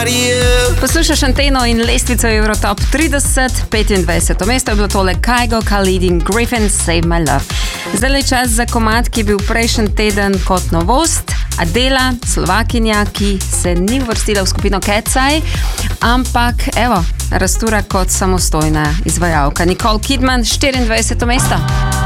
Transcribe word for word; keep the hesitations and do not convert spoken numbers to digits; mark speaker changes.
Speaker 1: Poslušaš Anteno in lestvico Eurotop trideset, petindvajseto mesto je bilo tole Kygo, Khalid in Griffin, Save My Love. Zdaj je čas za komad, ki je bil prejšnji teden kot novost. Adela, Slovakinja, ki se ni uvrstila v skupino Cat's-Eye, ampak evo, raztura kot samostojna izvajalka. Nicole Kidman, štiriindvajseto mesto.